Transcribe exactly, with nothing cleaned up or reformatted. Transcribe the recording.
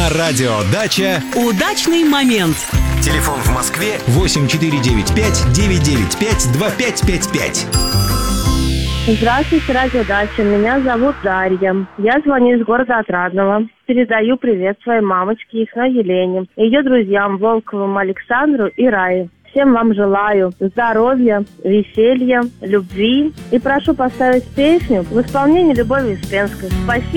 На радио «Дача» удачный момент. Телефон в Москве восемь четыре девять пять девять девять пять два пять пять пять. Здравствуйте, радио «Дача». Меня зовут Дарья. Я звоню из города Отрадного. Передаю привет своей мамочке Яхной Елене, ее друзьям Волковым Александру и Рае. Всем вам желаю здоровья, веселья, любви. И прошу поставить песню в исполнении Любови Успенской. Спасибо.